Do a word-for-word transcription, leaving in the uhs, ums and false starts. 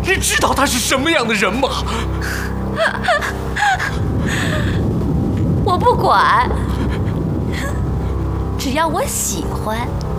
你知道他是什么样的人吗？ 我不管，只要我喜欢。